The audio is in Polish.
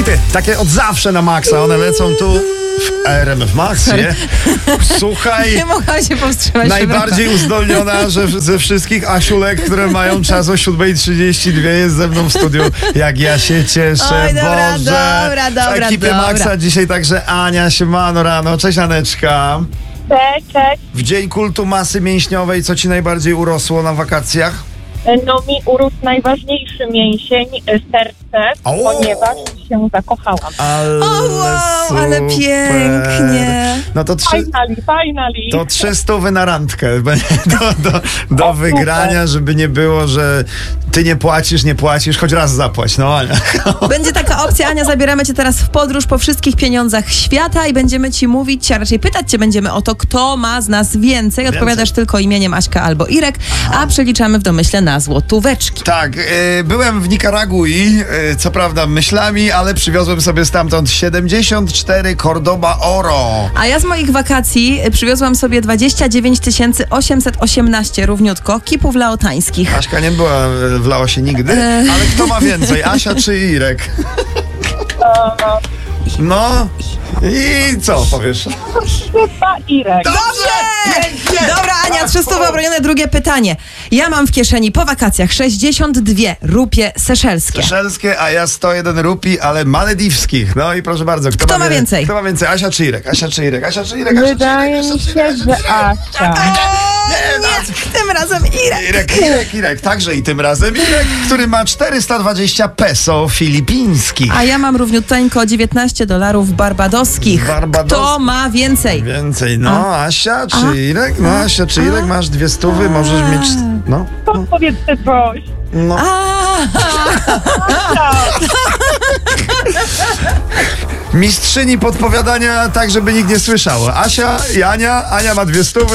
hity, takie od zawsze na maksa, one lecą tu w RMF Max, nie? Słuchaj, Nie mogłam się powstrzymać. najbardziej uzdolniona ze wszystkich Asiulek, które mają czas o 7:32, jest ze mną w studiu. Jak ja się cieszę, Oj, dobra, Boże. dobra, W ekipie dobra. Maxa dzisiaj także Ania, siemano rano. Cześć Aneczka. Cześć. W Dzień Kultu Masy Mięśniowej, co ci najbardziej urosło na wakacjach? No mi urósł najważniejszy mięsień, serce, O! ponieważ się zakochałam. Ale O, wow, ale super. pięknie. No to Finally. To 300 na randkę do wygrania, żeby nie było, że ty nie płacisz, choć raz zapłać, no Ania. Będzie taka opcja, Ania, zabieramy cię teraz w podróż po wszystkich pieniądzach świata i będziemy ci mówić, a raczej pytać cię będziemy o to, kto ma z nas więcej. Odpowiadasz tylko imieniem Aśka albo Irek, a przeliczamy w domyśle na złotóweczki. Tak, byłem w Nikaragui, co prawda myślami, ale przywiozłem sobie stamtąd 74 Cordoba Oro. A ja z moich wakacji przywiozłam sobie 29 818 równiutko kipów laotańskich. Aśka nie była w Laosie nigdy, ale kto ma więcej, Asia czy Irek? No i co powiesz? Chyba Irek. Dobrze! Dobra, Ania, 300 obronione. Drugie pytanie. Ja mam w kieszeni po wakacjach 62 rupie seszelskie. Szelskie, a ja 101 rupii, ale malediwskich. No i proszę bardzo, Kto ma więcej? Kto ma więcej? Asia czy Irek? Asia czy Irek? Asia czy Irek? Wydaje mi się, że Asia. Tym razem Irek. Irek. Także i tym razem Irek, który ma 420 peso filipińskich. A ja mam równiuteńko $19 barbadoskich. Kto ma więcej? Więcej, no Asia czy Irek? No Asia czy Irek, masz 200, możesz mieć, no. Powiedzcie coś. No. Mistrzyni podpowiadania tak, żeby nikt nie słyszał. Asia i Ania ma 200.